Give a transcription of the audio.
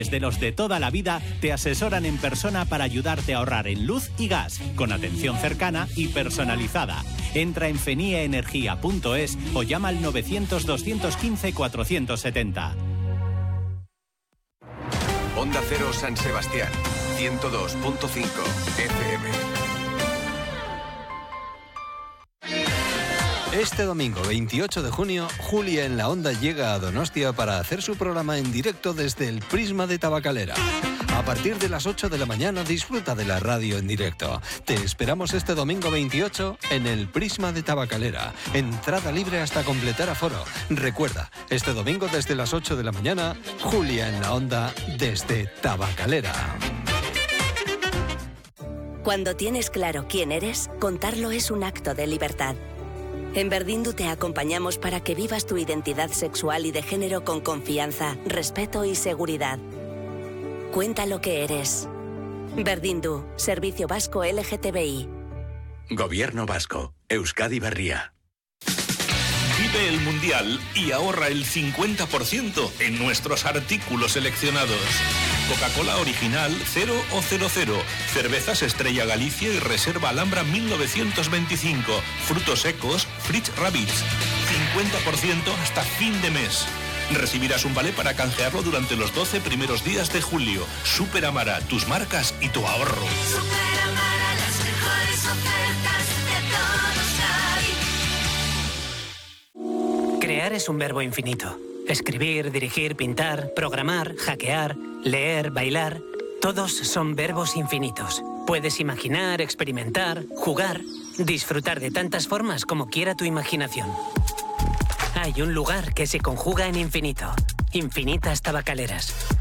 De los de toda la vida te asesoran en persona para ayudarte a ahorrar en luz y gas, con atención cercana y personalizada. Entra en feniaenergia.es o llama al 900-215-470. Onda Cero San Sebastián, 102.5 FM. Este domingo 28 de junio, Julia en la Onda llega a Donostia para hacer su programa en directo desde el Prisma de Tabacalera. A partir de las 8 de la mañana disfruta de la radio en directo. Te esperamos este domingo 28 en el Prisma de Tabacalera. Entrada libre hasta completar aforo. Recuerda, este domingo desde las 8 de la mañana, Julia en la Onda desde Tabacalera. Cuando tienes claro quién eres, contarlo es un acto de libertad. En Verdindu te acompañamos para que vivas tu identidad sexual y de género con confianza, respeto y seguridad. Cuenta lo que eres. Verdindu, Servicio Vasco LGTBI. Gobierno Vasco, Euskadi Berria. Vive el Mundial y ahorra el 50% en nuestros artículos seleccionados. Coca-Cola original 0 o 00, cervezas Estrella Galicia y Reserva Alhambra 1925, frutos secos Fritz Rabbits, 50% hasta fin de mes. Recibirás un vale para canjearlo durante los 12 primeros días de julio. Super Amara, tus marcas y tu ahorro. Super Amara, las mejores ofertas de todos. Crear es un verbo infinito. Escribir, dirigir, pintar, programar, hackear, leer, bailar... Todos son verbos infinitos. Puedes imaginar, experimentar, jugar, disfrutar de tantas formas como quiera tu imaginación. Hay un lugar que se conjuga en infinito. Infinitas Tabacaleras.